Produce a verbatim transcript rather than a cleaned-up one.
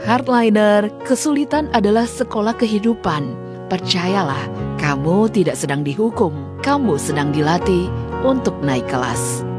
Hardliner, kesulitan adalah sekolah kehidupan. Percayalah, kamu tidak sedang dihukum, kamu sedang dilatih untuk naik kelas.